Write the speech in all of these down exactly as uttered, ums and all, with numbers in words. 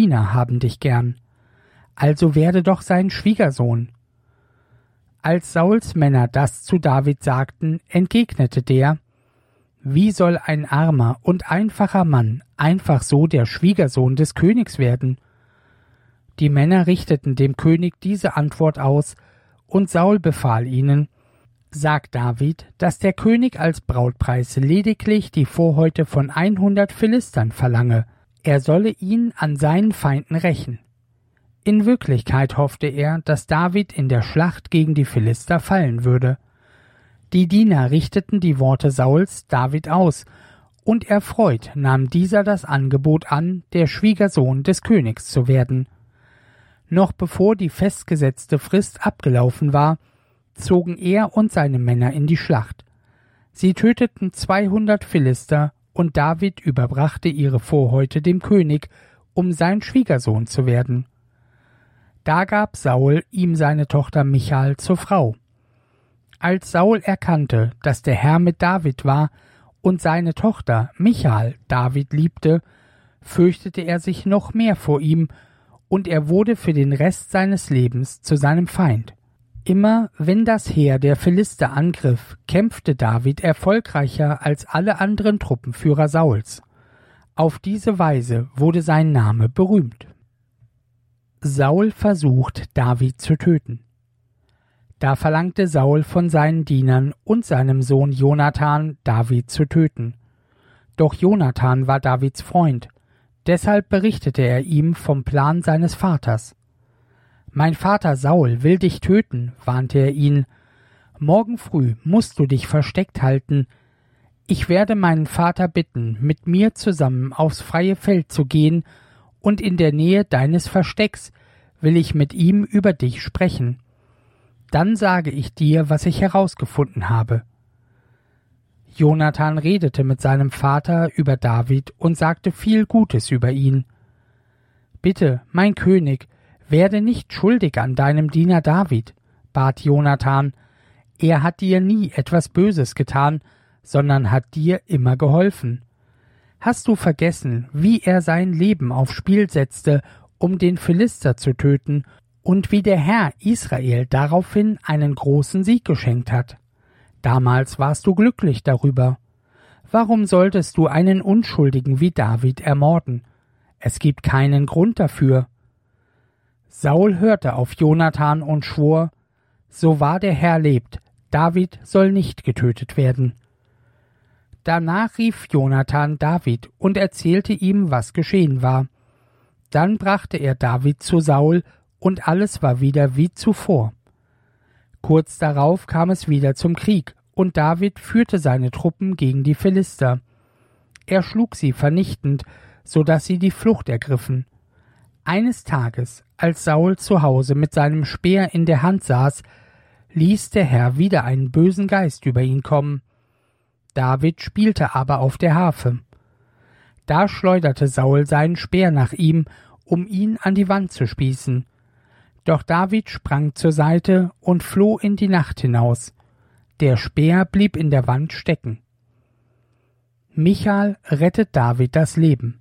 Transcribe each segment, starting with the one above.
Diener haben dich gern. Also werde doch sein Schwiegersohn. Als Sauls Männer das zu David sagten, entgegnete der: Wie soll ein armer und einfacher Mann einfach so der Schwiegersohn des Königs werden? Die Männer richteten dem König diese Antwort aus, und Saul befahl ihnen: Sagt David, dass der König als Brautpreis lediglich die Vorhäute von hundert Philistern verlange. Er solle ihn an seinen Feinden rächen. In Wirklichkeit hoffte er, dass David in der Schlacht gegen die Philister fallen würde. Die Diener richteten die Worte Sauls David aus, und erfreut nahm dieser das Angebot an, der Schwiegersohn des Königs zu werden. Noch bevor die festgesetzte Frist abgelaufen war, zogen er und seine Männer in die Schlacht. Sie töteten zweihundert Philister, und David überbrachte ihre Vorhäute dem König, um sein Schwiegersohn zu werden. Da gab Saul ihm seine Tochter Michal zur Frau. Als Saul erkannte, dass der Herr mit David war und seine Tochter Michal David liebte, fürchtete er sich noch mehr vor ihm, und er wurde für den Rest seines Lebens zu seinem Feind. Immer wenn das Heer der Philister angriff, kämpfte David erfolgreicher als alle anderen Truppenführer Sauls. Auf diese Weise wurde sein Name berühmt. Saul versucht, David zu töten. Da verlangte Saul von seinen Dienern und seinem Sohn Jonathan, David zu töten. Doch Jonathan war Davids Freund, deshalb berichtete er ihm vom Plan seines Vaters. »Mein Vater Saul will dich töten«, warnte er ihn. »Morgen früh musst du dich versteckt halten. Ich werde meinen Vater bitten, mit mir zusammen aufs freie Feld zu gehen, und in der Nähe deines Verstecks will ich mit ihm über dich sprechen. Dann sage ich dir, was ich herausgefunden habe.« Jonathan redete mit seinem Vater über David und sagte viel Gutes über ihn. »Bitte, mein König, werde nicht schuldig an deinem Diener David«, bat Jonathan. »Er hat dir nie etwas Böses getan, sondern hat dir immer geholfen. Hast du vergessen, wie er sein Leben aufs Spiel setzte, um den Philister zu töten, und wie der Herr Israel daraufhin einen großen Sieg geschenkt hat? Damals warst du glücklich darüber. Warum solltest du einen Unschuldigen wie David ermorden? Es gibt keinen Grund dafür.« Saul hörte auf Jonathan und schwor: »So wahr der Herr lebt, David soll nicht getötet werden.« Danach rief Jonathan David und erzählte ihm, was geschehen war. Dann brachte er David zu Saul, und alles war wieder wie zuvor. Kurz darauf kam es wieder zum Krieg, und David führte seine Truppen gegen die Philister. Er schlug sie vernichtend, so dass sie die Flucht ergriffen. Eines Tages, als Saul zu Hause mit seinem Speer in der Hand saß, ließ der Herr wieder einen bösen Geist über ihn kommen. David spielte aber auf der Harfe. Da schleuderte Saul seinen Speer nach ihm, um ihn an die Wand zu spießen. Doch David sprang zur Seite und floh in die Nacht hinaus. Der Speer blieb in der Wand stecken. Michal rettet David das Leben.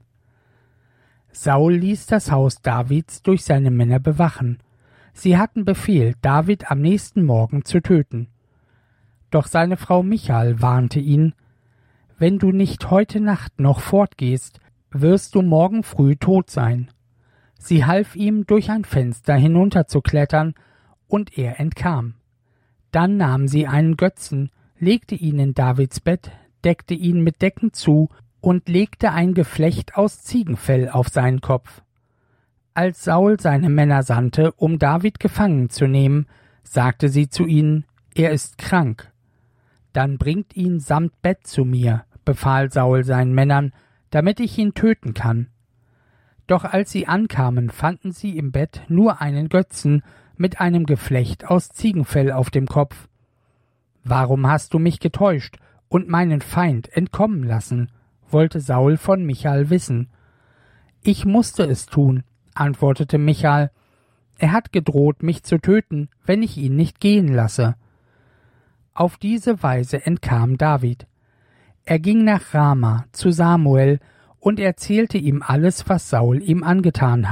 Saul ließ das Haus Davids durch seine Männer bewachen. Sie hatten Befehl, David am nächsten Morgen zu töten. Doch seine Frau Michal warnte ihn: »Wenn du nicht heute Nacht noch fortgehst, wirst du morgen früh tot sein.« Sie half ihm, durch ein Fenster hinunterzuklettern, und er entkam. Dann nahm sie einen Götzen, legte ihn in Davids Bett, deckte ihn mit Decken zu und legte ein Geflecht aus Ziegenfell auf seinen Kopf. Als Saul seine Männer sandte, um David gefangen zu nehmen, sagte sie zu ihnen: »Er ist krank.« »Dann bringt ihn samt Bett zu mir«, befahl Saul seinen Männern, »damit ich ihn töten kann.« Doch als sie ankamen, fanden sie im Bett nur einen Götzen mit einem Geflecht aus Ziegenfell auf dem Kopf. »Warum hast du mich getäuscht und meinen Feind entkommen lassen?« wollte Saul von Michal wissen. »Ich musste es tun«, antwortete Michal. »Er hat gedroht, mich zu töten, wenn ich ihn nicht gehen lasse.« Auf diese Weise entkam David. Er ging nach Rama zu Samuel und erzählte ihm alles, was Saul ihm angetan hatte.